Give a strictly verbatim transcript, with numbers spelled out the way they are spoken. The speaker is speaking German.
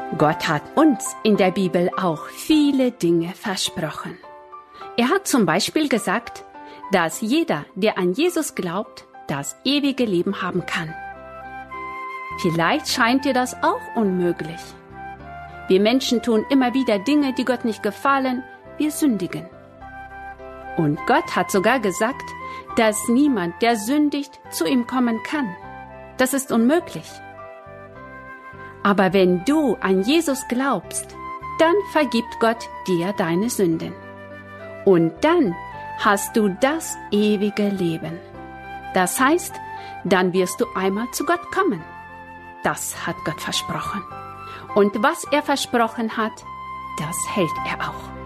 Gott hat uns in der Bibel auch viele Dinge versprochen. Er hat zum Beispiel gesagt, dass jeder, der an Jesus glaubt, das ewige Leben haben kann. Vielleicht scheint dir das auch unmöglich. Wir Menschen tun immer wieder Dinge, die Gott nicht gefallen, wir sündigen. Und Gott hat sogar gesagt, dass niemand, der sündigt, zu ihm kommen kann. Das ist unmöglich. Aber wenn du an Jesus glaubst, dann vergibt Gott dir deine Sünden. Und dann hast du das ewige Leben. Das heißt, dann wirst du einmal zu Gott kommen. Das hat Gott versprochen. Und was er versprochen hat, das hält er auch.